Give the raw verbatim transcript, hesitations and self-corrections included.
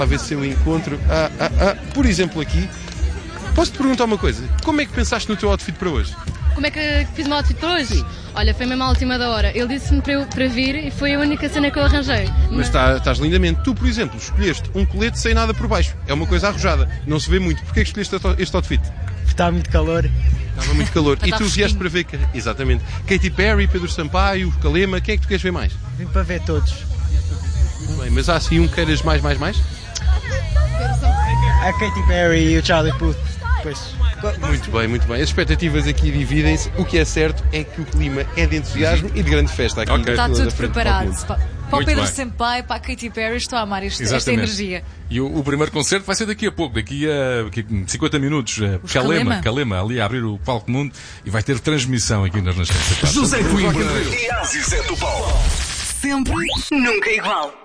A ver se eu encontro. Ah, ah, ah. Por exemplo, aqui. Posso-te perguntar uma coisa? Como é que pensaste no teu outfit para hoje? Como é que fiz o meu outfit para hoje? Sim. Olha, foi mesmo à última da hora. Ele disse-me para, eu, para vir e foi a única cena que eu arranjei. Mas tá, estás lindamente. Tu, por exemplo, escolheste um colete sem nada por baixo. É uma coisa arrojada. Não se vê muito. Porquê que escolheste este outfit? Estava muito calor. Estava muito calor. E tu vieste para ver... Exatamente. Katy Perry, Pedro Sampaio, Calema. Quem é que tu queres ver mais? Vim para ver todos. Bem, mas há assim um que queiras mais, mais, mais? A Katy Perry e o Charlie Puth. Pois. Muito bem, muito bem. As expectativas aqui dividem-se. O que é certo é que o clima é de entusiasmo e de grande festa aqui. Okay. Está tudo preparado. Para o Pedro Sampaio, para a Katy Perry, estou a amar isto, esta energia. E o, o primeiro concerto vai ser daqui a pouco, daqui a, daqui a cinquenta minutos. Calema, Calema, ali a abrir o Palco Mundo e vai ter transmissão aqui nas Renascença. José Coimbra e Aziz Zé do Paulo. Sempre, nunca igual.